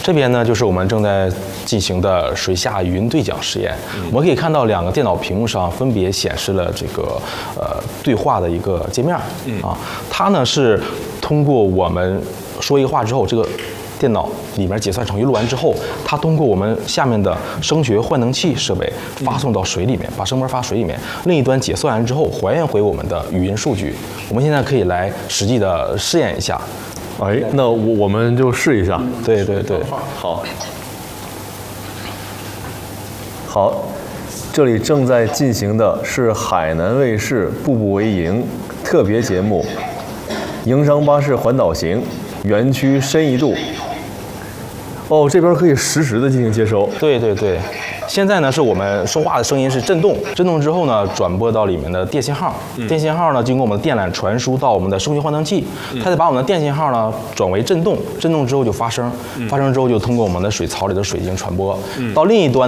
这边呢就是我们正在进行的水下语音对讲实验。我们可以看到2个电脑屏幕上分别显示了这个对话的一个界面。它呢是通过我们说一个话之后，这个电脑里面解算程序录完之后，它通过我们下面的声学换能器设备发送到水里面，把声波发水里面，另一端解算完之后还原回我们的语音数据。我们现在可以来实际的试验一下。 哎，那我们就试一下。 对对对， 好，这里正在进行的是海南卫视《步步为营》特别节目《营商巴士环岛行》园区深一度。哦，这边可以实时的进行接收。 对对对，现在呢是我们说话的声音是震动，震动之后呢转播到里面的电信号，电信号呢经过我们的电缆传输到我们的声学换能器，它再把我们的电信号呢转为震动，震动之后就发声，发声之后就通过我们的水槽里的水晶传播到另一端。